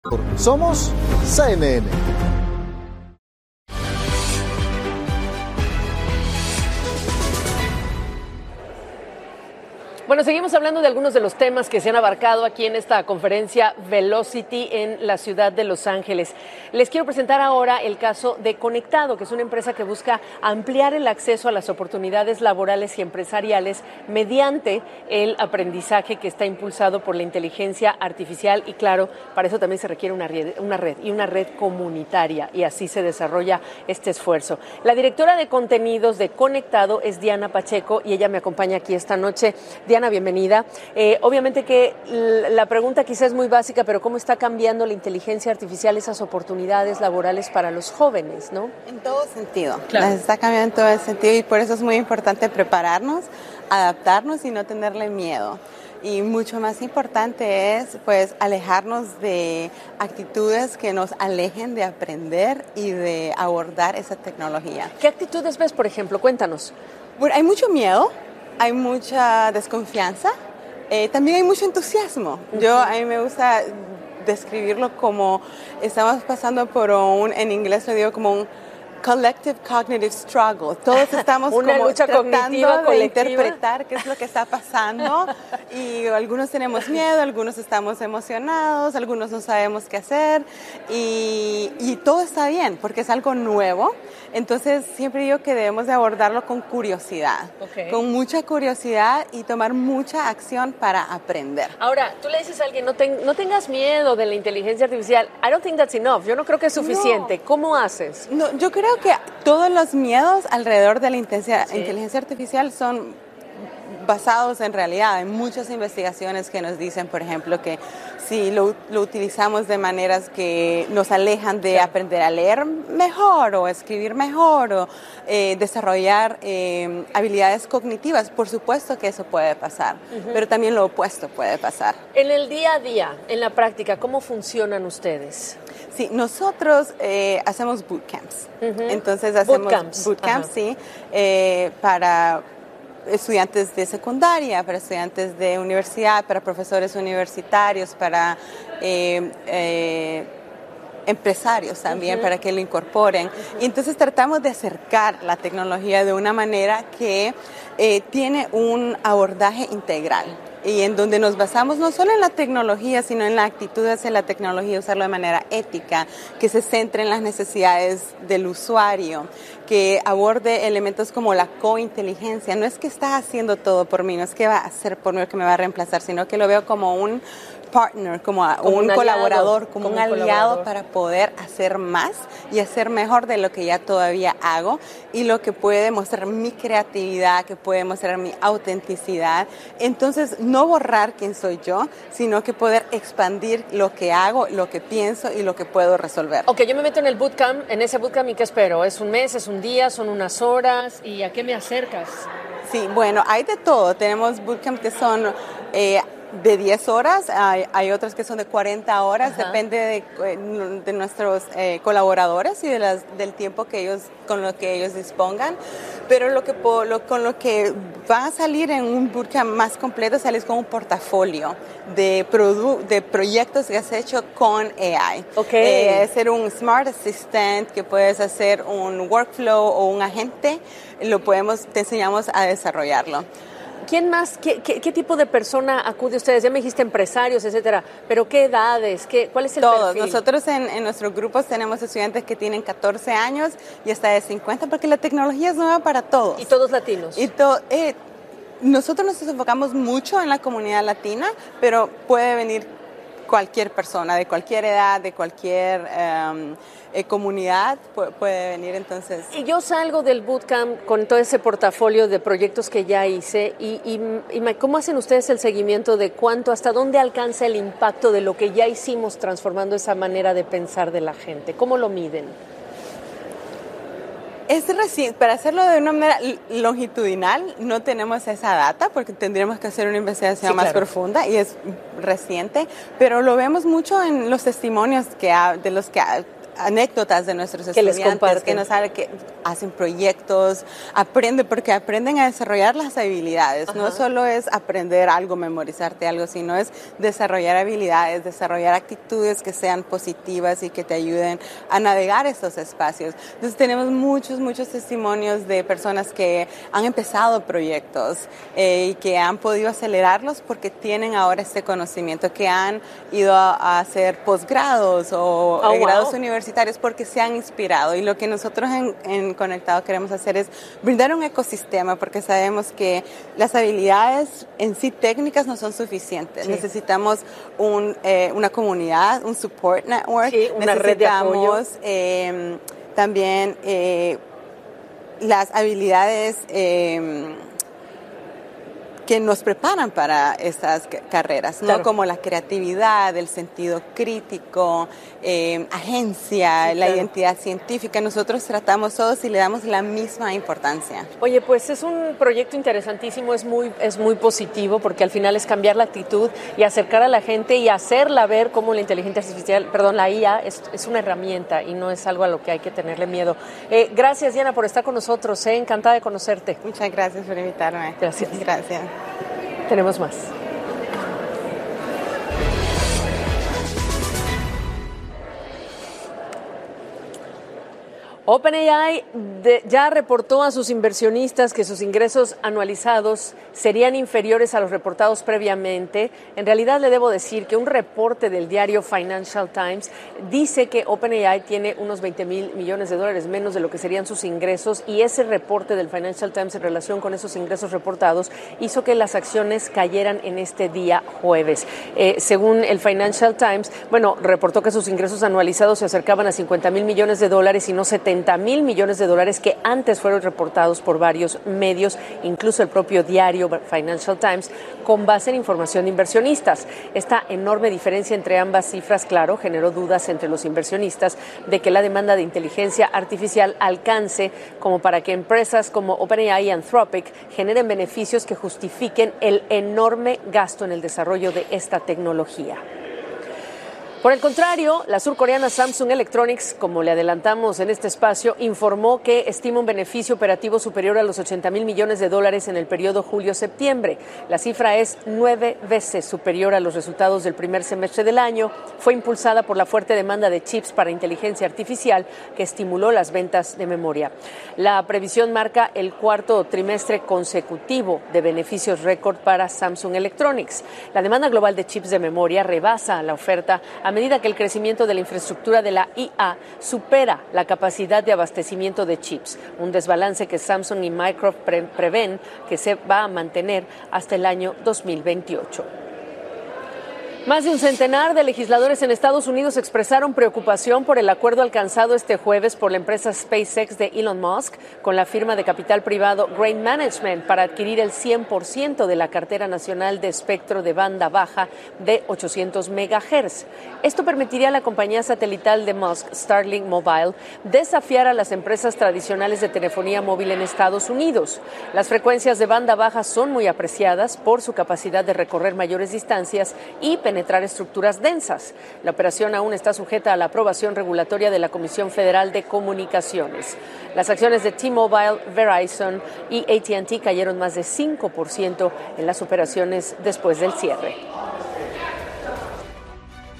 Somos CNN. Bueno, seguimos hablando de algunos de los temas que se han abarcado aquí en esta conferencia Velocity en la ciudad de Los Ángeles. Les quiero presentar ahora el caso de Conectado, que es una empresa que busca ampliar el acceso a las oportunidades laborales y empresariales mediante el aprendizaje que está impulsado por la inteligencia artificial y, claro, para eso también se requiere una red comunitaria, y así se desarrolla este esfuerzo. La directora de contenidos de Conectado es Diana Pacheco y ella me acompaña aquí esta noche. Diana, bienvenida. Obviamente que la pregunta quizás es muy básica, pero ¿cómo está cambiando la inteligencia artificial esas oportunidades laborales para los jóvenes, no? En todo sentido. Claro. Las está cambiando en todo el sentido y por eso es muy importante prepararnos, adaptarnos y no tenerle miedo. Y mucho más importante es, pues, alejarnos de actitudes que nos alejen de aprender y de abordar esa tecnología. ¿Qué actitudes ves, por ejemplo? Cuéntanos. Bueno, hay mucho miedo. Hay mucha desconfianza, también hay mucho entusiasmo. A mí me gusta describirlo como estamos pasando por en inglés lo digo como un collective cognitive struggle. Todos estamos una como lucha tratando de colectiva. interpretar qué es lo que está pasando y algunos tenemos miedo, algunos estamos emocionados, algunos no sabemos qué hacer y todo está bien porque es algo nuevo. Entonces siempre digo que debemos de abordarlo con curiosidad, con mucha curiosidad y tomar mucha acción para aprender. Ahora, tú le dices a alguien, no tengas miedo de la inteligencia artificial. I don't think that's enough. Yo no creo que es suficiente. No. ¿Cómo haces? No, yo creo que todos los miedos alrededor de la inteligencia artificial son basados en realidad. Hay muchas investigaciones que nos dicen, por ejemplo, que si lo utilizamos de maneras que nos alejan de aprender a leer mejor o escribir mejor o desarrollar habilidades cognitivas, por supuesto que eso puede pasar, pero también lo opuesto puede pasar. En el día a día, en la práctica, ¿cómo funcionan ustedes? Sí, nosotros hacemos bootcamps. Entonces hacemos bootcamps, sí, para estudiantes de secundaria, para estudiantes de universidad, para profesores universitarios, para empresarios también, para que lo incorporen. Y entonces tratamos de acercar la tecnología de una manera que tiene un abordaje integral. Y en donde nos basamos no solo en la tecnología, sino en la actitud hacia la tecnología, usarlo de manera ética, que se centre en las necesidades del usuario, que aborde elementos como la cointeligencia. No es que está haciendo todo por mí, no es que va a hacer por mí o que me va a reemplazar, sino que lo veo como un partner, como un colaborador, como un aliado para poder hacer más y hacer mejor de lo que ya todavía hago y lo que puede mostrar mi creatividad, que puede mostrar mi autenticidad. Entonces, no borrar quién soy yo, sino que poder expandir lo que hago, lo que pienso y lo que puedo resolver. Ok, yo me meto en el bootcamp, en ese bootcamp, ¿y qué espero? ¿Es un mes, es un día, son unas horas? ¿Y a qué me acercas? Sí, bueno, hay de todo. Tenemos bootcamp que son de 10 horas, hay otros que son de 40 horas, depende de nuestros colaboradores y del tiempo con lo que ellos dispongan, pero con lo que va a salir en un bootcamp más completo, sales con un portafolio de proyectos que has hecho con AI. Ser un Smart Assistant, que puedes hacer un workflow o un agente, te enseñamos a desarrollarlo. ¿Quién más? ¿Qué tipo de persona acude a ustedes? Ya me dijiste empresarios, etcétera, pero ¿qué edades? ¿Cuál es el perfil? Todos. Nosotros en nuestros grupos tenemos estudiantes que tienen 14 años y hasta de 50, porque la tecnología es nueva para todos. ¿Y todos latinos? Nosotros nos enfocamos mucho en la comunidad latina, pero puede venir cualquier persona, de cualquier edad, de cualquier comunidad, puede venir entonces. Y yo salgo del bootcamp con todo ese portafolio de proyectos que ya hice ¿cómo hacen ustedes el seguimiento de hasta dónde alcanza el impacto de lo que ya hicimos transformando esa manera de pensar de la gente? ¿Cómo lo miden? Es reciente, para hacerlo de una manera longitudinal no tenemos esa data porque tendríamos que hacer una investigación más profunda y es reciente, pero lo vemos mucho en los testimonios de los que anécdotas de nuestros que estudiantes que nos saben que hacen proyectos, porque aprenden a desarrollar las habilidades. Ajá. No solo es aprender algo, memorizarte algo, sino es desarrollar habilidades, desarrollar actitudes que sean positivas y que te ayuden a navegar estos espacios. Entonces tenemos muchos testimonios de personas que han empezado proyectos y que han podido acelerarlos porque tienen ahora este conocimiento, que han ido a hacer posgrados o grados universitarios porque se han inspirado. Y lo que nosotros en Conectado queremos hacer es brindar un ecosistema, porque sabemos que las habilidades en sí técnicas no son suficientes. Sí. Necesitamos una comunidad, un support network, sí, una red de apoyo. También las habilidades que nos preparan para estas carreras, ¿no? Claro. Como la creatividad, el sentido crítico, agencia, sí, la identidad científica. Nosotros tratamos todos y le damos la misma importancia. Oye, pues es un proyecto interesantísimo, es muy positivo, porque al final es cambiar la actitud y acercar a la gente y hacerla ver cómo la inteligencia artificial, la IA es una herramienta y no es algo a lo que hay que tenerle miedo. Gracias, Diana, por estar con nosotros. Encantada de conocerte. Muchas gracias por invitarme. Gracias. Gracias. Tenemos más. OpenAI ya reportó a sus inversionistas que sus ingresos anualizados serían inferiores a los reportados previamente. En realidad, le debo decir que un reporte del diario Financial Times dice que OpenAI tiene unos $20,000 millones menos de lo que serían sus ingresos, y ese reporte del Financial Times en relación con esos ingresos reportados hizo que las acciones cayeran en este día jueves. Según el Financial Times, reportó que sus ingresos anualizados se acercaban a $50,000 millones y no $70,000 millones que antes fueron reportados por varios medios, incluso el propio diario Financial Times, con base en información de inversionistas. Esta enorme diferencia entre ambas cifras, claro, generó dudas entre los inversionistas de que la demanda de inteligencia artificial alcance como para que empresas como OpenAI y Anthropic generen beneficios que justifiquen el enorme gasto en el desarrollo de esta tecnología. Por el contrario, la surcoreana Samsung Electronics, como le adelantamos en este espacio, informó que estima un beneficio operativo superior a los $80,000 millones en el periodo julio-septiembre. La cifra es 9 veces superior a los resultados del primer semestre del año. Fue impulsada por la fuerte demanda de chips para inteligencia artificial que estimuló las ventas de memoria. La previsión marca el cuarto trimestre consecutivo de beneficios récord para Samsung Electronics. La demanda global de chips de memoria rebasa la oferta a medida que el crecimiento de la infraestructura de la IA supera la capacidad de abastecimiento de chips, un desbalance que Samsung y Microsoft prevén que se va a mantener hasta el año 2028. Más de un centenar de legisladores en Estados Unidos expresaron preocupación por el acuerdo alcanzado este jueves por la empresa SpaceX de Elon Musk con la firma de capital privado Grain Management para adquirir el 100% de la cartera nacional de espectro de banda baja de 800 MHz. Esto permitiría a la compañía satelital de Musk, Starlink Mobile, desafiar a las empresas tradicionales de telefonía móvil en Estados Unidos. Las frecuencias de banda baja son muy apreciadas por su capacidad de recorrer mayores distancias y penetrar estructuras densas. La operación aún está sujeta a la aprobación regulatoria de la Comisión Federal de Comunicaciones. Las acciones de T-Mobile, Verizon y AT&T cayeron más de 5% en las operaciones después del cierre.